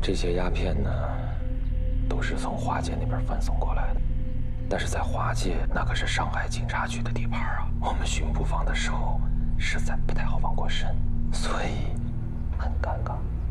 这些鸦片呢，都是从华界那边vận送过来的，但是在华界那可是上海警察局的地盘啊，我们巡捕房的时候实在不太好往过伸，所以很尴尬。